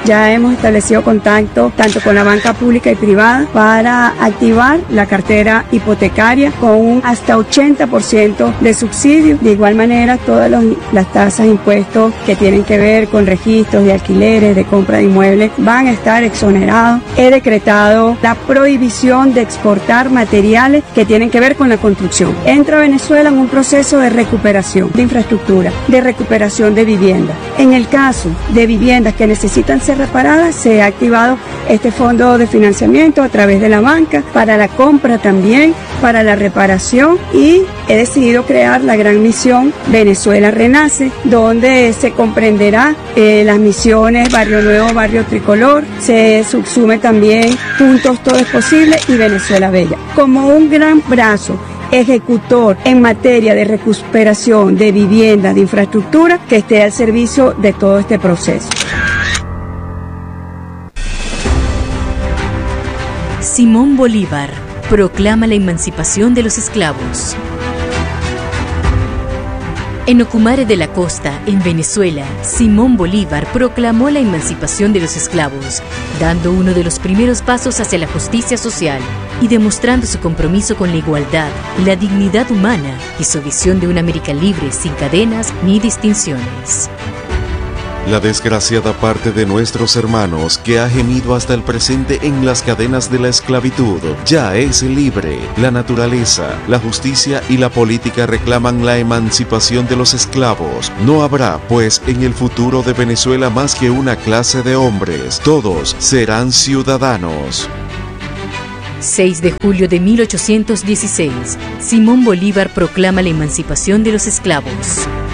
Ya hemos establecido contacto tanto con la banca pública y privada para activar la cartera hipotecaria con un hasta 80% de subsidio. De igual manera, todas las tasas de impuestos que tienen que ver con registros de alquileres, de compra de inmuebles, van a estar exonerados. He decretado la prohibición de exportar materiales que tienen que ver con la construcción. Entra Venezuela en un proceso de recuperación de infraestructura, de recuperación de vivienda. En el caso de viviendas que necesitan ser reparadas, se ha activado este fondo de financiamiento a través de la banca para la compra también, para la reparación, y he decidido crear la gran misión Venezuela Renace, donde se comprenderá las misiones Barrio Nuevo, Barrio Tricolor, se subsume también Juntos Todo es Posible y Venezuela Bella, como un gran brazo ejecutor en materia de recuperación de vivienda, de infraestructura, que esté al servicio de todo este proceso. Simón Bolívar proclama la emancipación de los esclavos. En Ocumare de la Costa, en Venezuela, Simón Bolívar proclamó la emancipación de los esclavos, dando uno de los primeros pasos hacia la justicia social y demostrando su compromiso con la igualdad, la dignidad humana y su visión de una América libre sin cadenas ni distinciones. La desgraciada parte de nuestros hermanos que ha gemido hasta el presente en las cadenas de la esclavitud ya es libre. La naturaleza, la justicia y la política reclaman la emancipación de los esclavos. No habrá, pues, en el futuro de Venezuela más que una clase de hombres. Todos serán ciudadanos. 6 de julio de 1816, Simón Bolívar proclama la emancipación de los esclavos.